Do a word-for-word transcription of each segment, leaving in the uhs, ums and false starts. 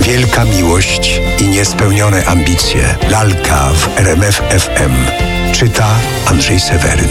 Wielka miłość i niespełnione ambicje. Lalka w R M F F M. Czyta Andrzej Seweryn.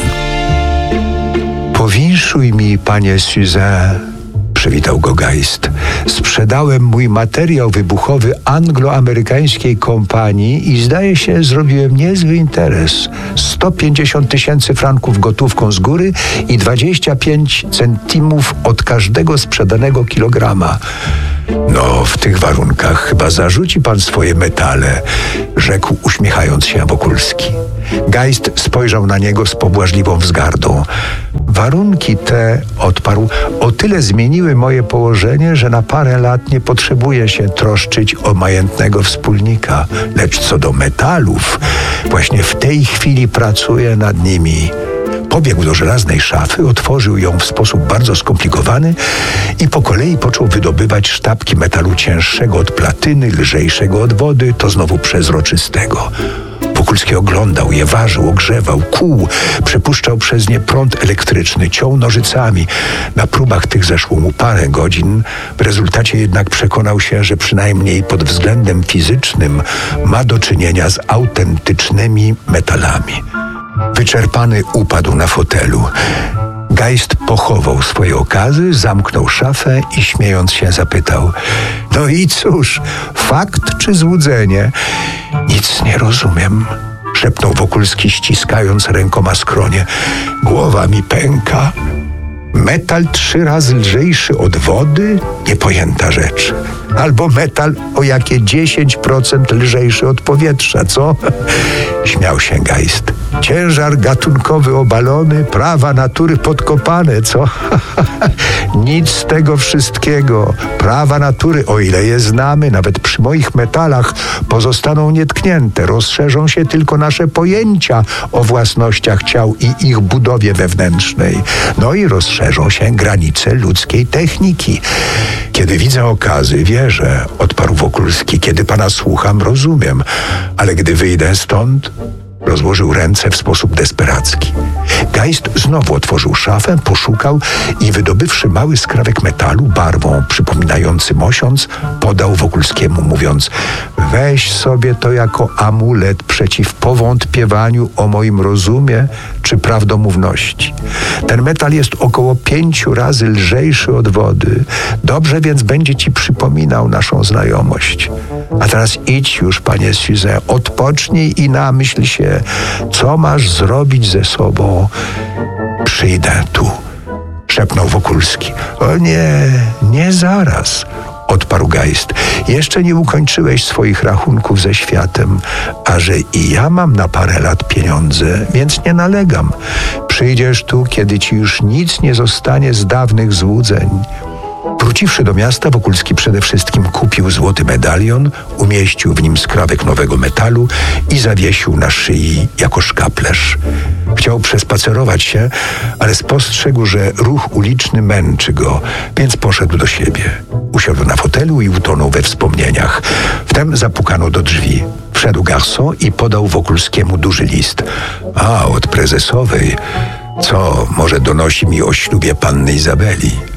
Powinszuj mi, panie Suzin, przywitał go Geist. Sprzedałem mój materiał wybuchowy angloamerykańskiej kompanii i zdaje się, zrobiłem niezły interes. sto pięćdziesiąt tysięcy franków gotówką z góry i dwadzieścia pięć centimów od każdego sprzedanego kilograma. No, w tych warunkach chyba zarzuci pan swoje metale, rzekł uśmiechając się Wokulski. Geist spojrzał na niego z pobłażliwą wzgardą. Warunki te, odparł, o tyle zmieniły moje położenie, że na parę lat nie potrzebuję się troszczyć o majętnego wspólnika. Lecz co do metalów, właśnie w tej chwili pracuję nad nimi. Pobiegł do żelaznej szafy, otworzył ją w sposób bardzo skomplikowany i po kolei począł wydobywać sztabki metalu cięższego od platyny, lżejszego od wody, to znowu przezroczystego. Wokulski oglądał je, ważył, ogrzewał, kłuł, przepuszczał przez nie prąd elektryczny, ciął nożycami. Na próbach tych zeszło mu parę godzin. W rezultacie jednak przekonał się, że przynajmniej pod względem fizycznym ma do czynienia z autentycznymi metalami. Wyczerpany upadł na fotelu. Geist pochował swoje okazy, zamknął szafę i śmiejąc się zapytał: no i cóż, fakt czy złudzenie? Nic nie rozumiem, szepnął Wokulski, ściskając rękoma skronie. Głowa mi pęka. Metal trzy razy lżejszy od wody? Niepojęta rzecz. Albo metal o jakie dziesięć procent lżejszy od powietrza, co? Śmiał się Geist. Ciężar gatunkowy obalony, prawa natury podkopane, co? Nic z tego wszystkiego. Prawa natury, o ile je znamy, nawet przy moich metalach, pozostaną nietknięte. Rozszerzą się tylko nasze pojęcia o własnościach ciał i ich budowie wewnętrznej. No i rozszerzą się granice ludzkiej techniki. Kiedy widzę okazy, wierzę, odparł Wokulski. Kiedy pana słucham, rozumiem. Ale gdy wyjdę stąd... Rozłożył ręce w sposób desperacki. Geist znowu otworzył szafę, poszukał i wydobywszy mały skrawek metalu barwą przypominający mosiąc, podał Wokulskiemu, mówiąc: weź sobie to jako amulet przeciw powątpiewaniu o moim rozumie czy prawdomówności. Ten metal jest około pięciu razy lżejszy od wody. Dobrze więc będzie ci przypominał naszą znajomość. A teraz idź już, panie Suzin, odpocznij i namyśl się, co masz zrobić ze sobą. Przyjdę tu, szepnął Wokulski. O nie, nie zaraz, odparł Geist. Jeszcze nie ukończyłeś swoich rachunków ze światem, a że i ja mam na parę lat pieniądze, więc nie nalegam. Przyjdziesz tu, kiedy ci już nic nie zostanie z dawnych złudzeń. Wróciwszy do miasta, Wokulski przede wszystkim kupił złoty medalion, umieścił w nim skrawek nowego metalu i zawiesił na szyi jako szkaplerz. Chciał przespacerować się, ale spostrzegł, że ruch uliczny męczy go, więc poszedł do siebie. Usiadł na fotelu i utonął we wspomnieniach. Wtem zapukano do drzwi. Wszedł garçon i podał Wokulskiemu duży list. A, od prezesowej. Co, może donosi mi o ślubie panny Izabeli?